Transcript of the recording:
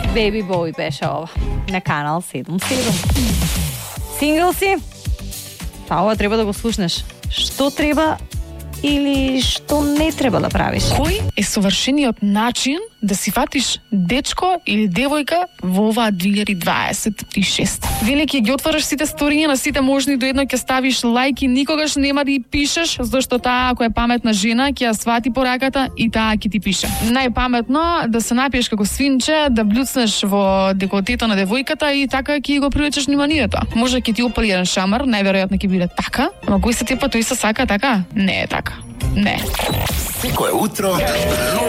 Baby Boy беше ова на канал 77. Сингл си? Па ова треба да го слушнеш. Што треба или што не треба да правиш? Кој е совршениот начин да си фатиш дечко или девојка во оваа 2026? Велики ги отвараш сите стории на сите можни, до едно ќе ставиш лайк и никогаш нема да ја пишеш, зашто таа ако е паметна жена ќе ја свати пораката и таа ќе ти пише. Најпаметно да се напиеш како свинче, да блюцнеш во деколтето на девојката и така ќе го привлечеш вниманието. Може ќе ти опали еден шамар, најверојатно ќе биде така, ама кој се типа тој се сака така? Не е така. Не. Секое утро